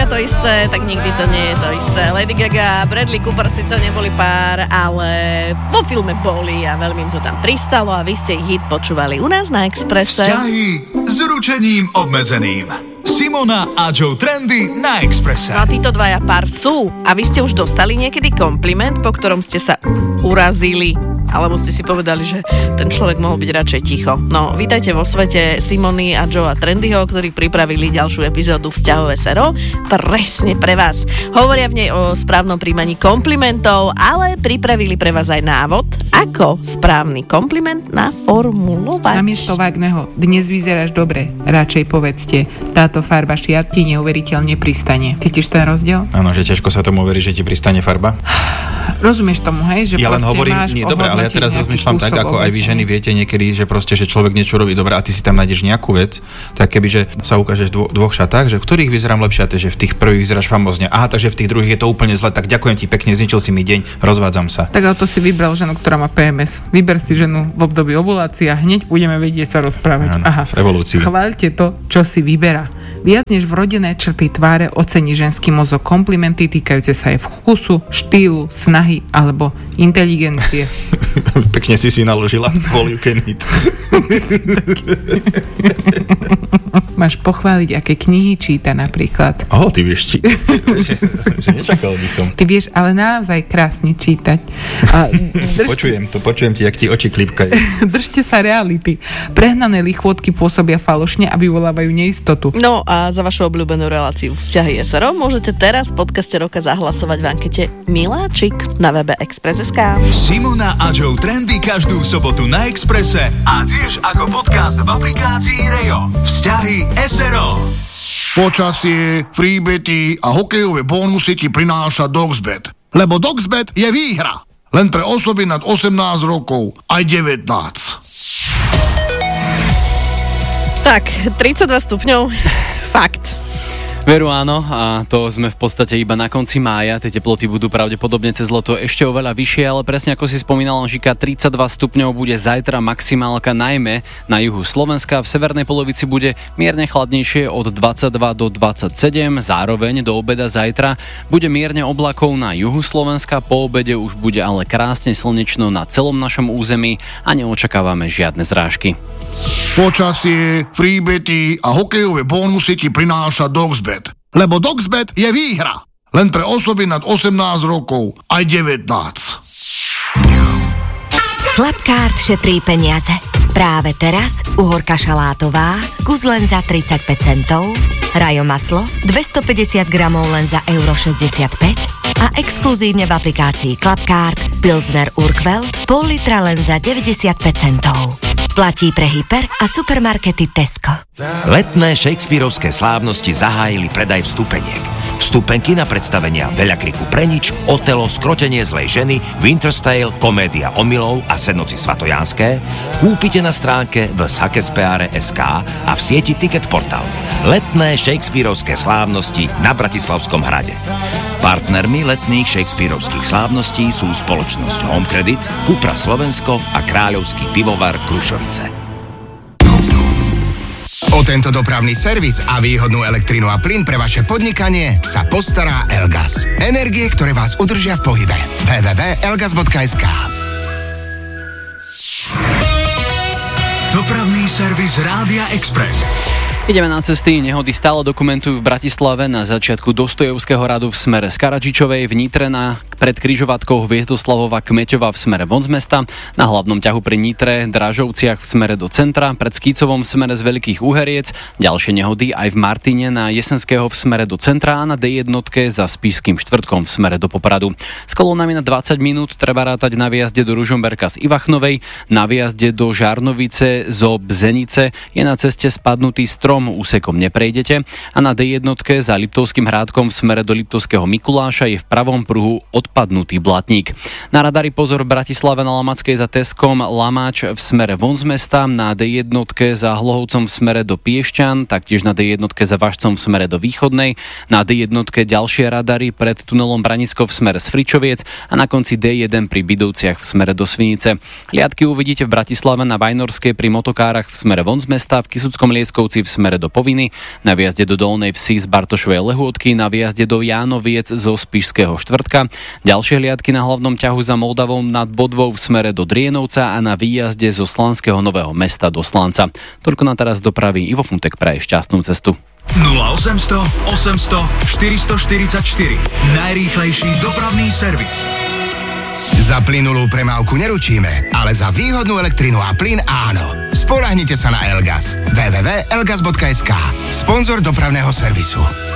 hovoria to isté, tak nikdy to nie je to isté. Lady Gaga a Bradley Cooper síce neboli pár, ale vo filme boli a veľmi im to tam pristalo a vy ste ich hit počúvali u nás na Expresse. Vzťahy s ručením obmedzeným. Simona a Joe Trendy na Expresse. No a títo dvaja pár sú. A vy ste už dostali niekedy kompliment, po ktorom ste sa urazili? Alebo ste si povedali, že ten človek mohol byť radšej ticho. No, vítajte vo svete Simony a Joea Trendyho, ktorí pripravili ďalšiu epizódu Vzťahové SRO presne pre vás. Hovoria v nej o správnom príjmaní komplimentov, ale pripravili pre vás aj návod, ako správny kompliment naformulovať. Namiesto vágneho, dnes vyzeráš dobre, radšej povedzte, táto farba šiat ti neuveriteľne pristane. Cítiš ten rozdiel? Áno, že ťažko sa tomu uverí, že ti pristane farba. Rozumieš tomu, hej? Že ja len hovorím, nie, dobre, ale ja teraz rozmýšľam tak, ako aj vy ženy viete niekedy, že proste, že človek niečo robí dobre a ty si tam nájdeš nejakú vec, tak kebyže sa ukážeš v dvoch šatách, že v ktorých vyzerám lepšie, že v tých prvých vyzeráš famózne. Aha, takže v tých druhých je to úplne zle, tak ďakujem ti pekne, zničil si mi deň, rozvádzam sa. Tak ale to si vybral ženu, ktorá má PMS. Vyber si ženu v období ovulácie a hneď budeme vedieť sa rozprávať. Áno, aha, v evolúcii. Chváľte to, čo si vyberá. Viac než vrodené črty tváre ocení ženský mozog komplimenty týkajúce sa aj vkusu, štýlu, snahy alebo inteligencie. Pekne si naložila all you can eat. Máš pochváliť, aké knihy číta napríklad. Ty vieš čítať. že nečakal by som. Ty vieš ale naozaj krásne čítať. Počujem ti, jak ti oči klipkajú. Držte sa reality. Prehnané lichvotky pôsobia falošne a vyvolávajú neistotu. No a za vašu obľúbenú reláciu Vzťahy SRO môžete teraz v podcaste roka zahlasovať v ankete Miláčik na webe Express.sk. Simona a Joe Trendy každú sobotu na Expresse a tiež ako podcast v aplikácii Rejo. Vzťahy SRO. Počasie, freebety a hokejové bonusy ti prináša Doxbet. Lebo Doxbet je výhra. Len pre osoby nad 18 rokov, aj 19. Tak, 32 stupňov. Fakt. Veru áno, a to sme v podstate iba na konci mája, tie teploty budú pravdepodobne cez leto ešte oveľa vyššie, ale presne ako si spomínal Žika, 32 stupňov bude zajtra maximálka najmä na juhu Slovenska, v severnej polovici bude mierne chladnejšie od 22 do 27, zároveň do obeda zajtra bude mierne oblakov na juhu Slovenska, po obede už bude ale krásne slnečno na celom našom území a neočakávame žiadne zrážky. Počasie, freebety a hokejové bonusy ti prináša Doxbet. Lebo Doxbet je výhra. Len pre osoby nad 18 rokov, aj 19. Klapkárt šetrí peniaze. Práve teraz uhorka šalátová, kus len za 35 centov, rajo maslo 250 gramov len za €65 a exkluzívne v aplikácii Klapkárt Pilsner Urquell pol litra len za 95 centov. Platí pre hyper a supermarkety Tesco. Letné shakespearovské slávnosti zahájili predaj vstupeniek. Vstupenky na predstavenia Veľakriku pre nič, Otelo, Skrotenie zlej ženy, Winterstale, Komédia omylov a Sednoci svatojánske kúpite na stránke vshakespeare.sk a v sieti Ticket Portal. Letné shakespearovské slávnosti na Bratislavskom hrade. Partnermi letných shakespearovských slávností sú spoločnosť Home Credit, Cupra Slovensko a Kráľovský pivovar Krušovice. O tento dopravný servis a výhodnú elektrinu a plyn pre vaše podnikanie sa postará Elgas. Energie, ktoré vás udržia v pohybe. www.elgas.sk. Dopravný servis Rádia Express. Ideme na cesty. Nehody stále dokumentujú v Bratislave na začiatku Dostojevského radu v smere z Karadžičovej, v Nitre pred križovatkou Hviezdoslavova Kmeťova v smere von z mesta, na hlavnom ťahu pri Nitre, Dražovciach v smere do centra, pred Skícovom v smere z Veľkých Úheriec, ďalšie nehody aj v Martine na Jesenského v smere do centra a na D1 za Spišským Štvrtkom v smere do Popradu. S kolónami na 20 minút treba rátať na výjazde do Ružomberka z Ivachnovej, na výjazde do Žarnovice zo Bzenice je na ceste spadnutý strom, úsekom neprejdete a na D1 za Liptovským Hrádkom v smere do Liptovského Mikuláša je v pravom pruhu odpadnutý blatník. Na radari pozor v Bratislave na Lamackej za Teskom Lamáč v smere von z mesta, na D1 za Hlohovcom v smere do Piešťan, taktiež na D1 za Važcom v smere do Východnej, na D1 ďalšie radary pred tunelom Branisko v smere z Fričoviec a na konci D1 pri Bidovciach v smere do Svinice. Hliadky uvidíte v Bratislave na Vajnorskej pri Motokárach v smere von z mesta, v Kisuckom Lieskovci v smere smere do Poviny, na výjazde do Dolnej Vsi z Bartošovej Lehôtky, na výjazde do Jánoviec zo Spišského Štvrtka, ďalšie hliadky na hlavnom ťahu za Moldavom nad Bodvou v smere do Drienovca a na výjazde zo Slanského Nového Mesta do Slanca. Toľko na teraz dopraví. Ivo Funtek praje šťastnú cestu. 0800 800 444. Najrýchlejší dopravný servis. Za plynulú premávku neručíme, ale za výhodnú elektrinu a plyn áno. Spoľahnite sa na Elgas. www.elgas.sk. Sponzor dopravného servisu.